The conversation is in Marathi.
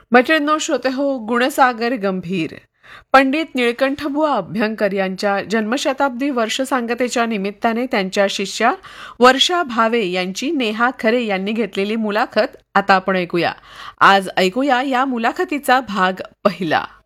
मैत्रिणींनो, श्रोते हो, गुणसागर गंभीर पंडित निळकंठबुवा अभ्यंकर यांच्या जन्मशताब्दी वर्ष सांगतेच्या निमित्ताने त्यांच्या शिष्या वर्षा भावे यांची नेहा खरे यांनी घेतलेली मुलाखत आता आपण ऐकूया. आज ऐकूया या मुलाखतीचा भाग पहिला.